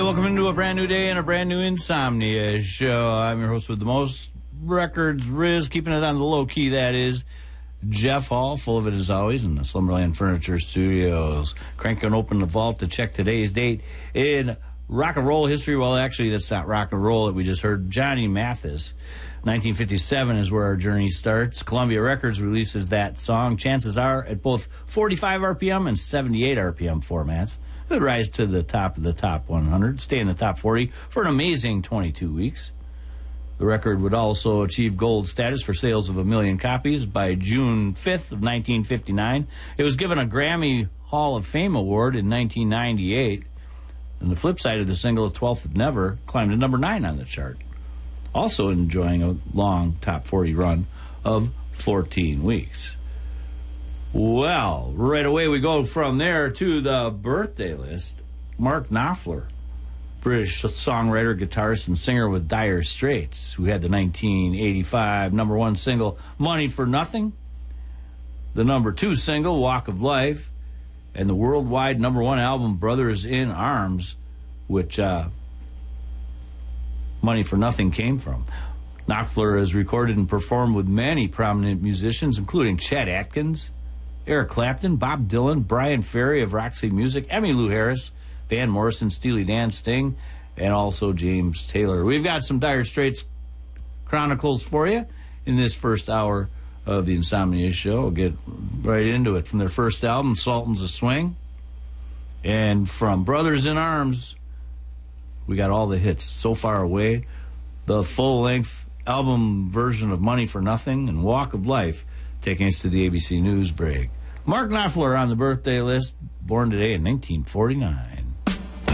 welcome into a brand new day and a brand new Insomnia show. I'm your host with the most records, Riz, keeping it on the low key, that is Jeff Hall, full of it as always, in the Slumberland Furniture Studios. Cranking open the vault to check today's date in rock and roll history. Well, actually, that's not rock and roll that we just heard. Johnny Mathis. 1957 is where our journey starts. Columbia Records releases that song. Chances are at both 45 RPM and 78 RPM formats. It would rise to the top of the top 100, stay in the top 40 for an amazing 22 weeks. The record would also achieve gold status for sales of 1 million copies by June 5th of 1959. It was given a Grammy Hall of Fame award in 1998. And the flip side of the single, 12th of Never, climbed to number 9 on the chart. Also enjoying a long top 40 run of 14 weeks. Well, right away we go from there to the birthday list. Mark Knopfler, British songwriter, guitarist, and singer with Dire Straits, who had the 1985 number 1 single, Money for Nothing, the number 2 single, Walk of Life, and the worldwide number 1 album, Brothers in Arms, which Money for Nothing came from. Knopfler has recorded and performed with many prominent musicians, including Chet Atkins, Eric Clapton, Bob Dylan, Brian Ferry of Roxy Music, Emmylou Harris, Van Morrison, Steely Dan, Sting, and also James Taylor. We've got some Dire Straits chronicles for you in this first hour of the Insomnia Show. We'll get right into it. From their first album, Sultans of Swing, and from Brothers in Arms, we got all the hits, So Far Away, the full-length album version of Money for Nothing, and Walk of Life, taking us to the ABC News break. Mark Knopfler on the birthday list, born today in 1949.